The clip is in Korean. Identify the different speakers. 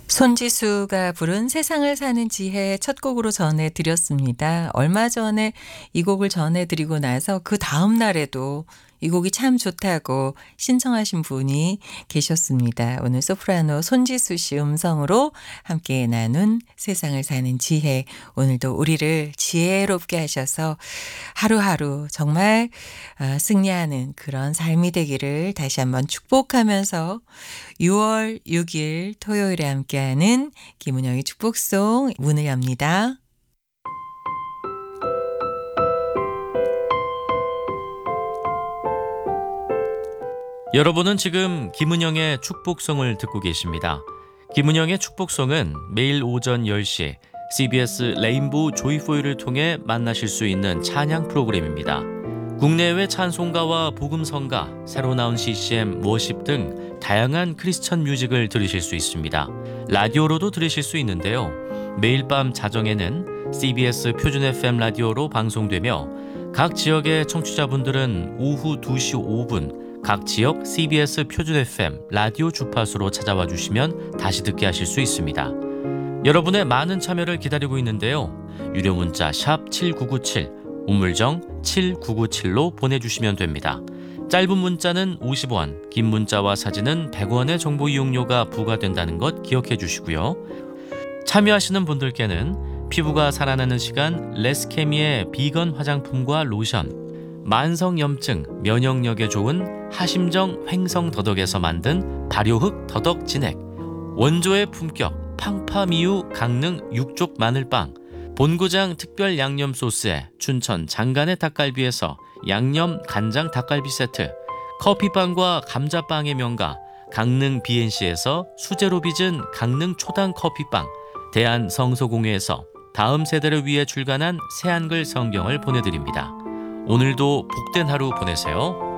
Speaker 1: 손지수가 부른 세상을 사는 지혜 첫 곡으로 전해드렸습니다. 얼마 전에 이 곡을 전해드리고 나서 그 다음 날에도 이 곡이 참 좋다고 신청하신 분이 계셨습니다. 오늘 소프라노 손지수 씨 음성으로 함께 나눈 세상을 사는 지혜. 오늘도 우리를 지혜롭게 하셔서 하루하루 정말 승리하는 그런 삶이 되기를 다시 한번 축복하면서 6월 6일 토요일에 함께하는 김은영의 축복송 문을 엽니다.
Speaker 2: 여러분은 지금 김은영의 축복송을 듣고 계십니다. 김은영의 축복송은 매일 오전 10시 CBS 레인보우 조이포유를 통해 만나실 수 있는 찬양 프로그램입니다. 국내외 찬송가와 복음성가, 새로 나온 CCM, 워십 등 다양한 크리스천 뮤직을 들으실 수 있습니다. 라디오로도 들으실 수 있는데요. 매일 밤 자정에는 CBS 표준 FM 라디오로 방송되며 각 지역의 청취자분들은 오후 2시 5분 각 지역 CBS 표준 FM 라디오 주파수로 찾아와 주시면 다시 듣게 하실 수 있습니다. 여러분의 많은 참여를 기다리고 있는데요. 유료 문자 샵 7997, 우물정 7997로 보내주시면 됩니다. 짧은 문자는 50원, 긴 문자와 사진은 100원의 정보 이용료가 부과된다는 것 기억해 주시고요. 참여하시는 분들께는 피부가 살아나는 시간 레스케미의 비건 화장품과 로션, 만성염증, 면역력에 좋은 하심정 횡성더덕에서 만든 발효흙 더덕 진액, 원조의 품격 팡파미유 강릉 육족 마늘빵, 본고장 특별 양념 소스에 춘천 장간의 닭갈비에서 양념 간장 닭갈비 세트, 커피빵과 감자빵의 명가 강릉 BNC에서 수제로 빚은 강릉 초당 커피빵, 대한성소공회에서 다음 세대를 위해 출간한 새한글 성경을 보내드립니다. 오늘도 복된 하루 보내세요.